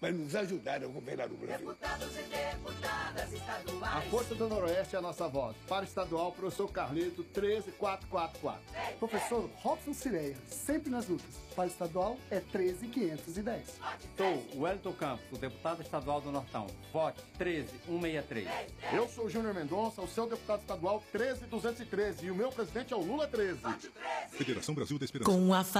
mas nos ajudaram a governar o Brasil. Deputados e deputadas estaduais. A Força do Noroeste é a nossa voz. Para estadual, professor Carlito, 13444. Professor Robson Cireia, sempre nas lutas. Para estadual é 13510. Sou Wellington Campos, o deputado estadual do Nortão. Vote 13163. Eu sou Júnior Mendonça, o seu deputado estadual 13213 e o meu presidente é o Lula 13. Federação Brasil da Esperança. Com a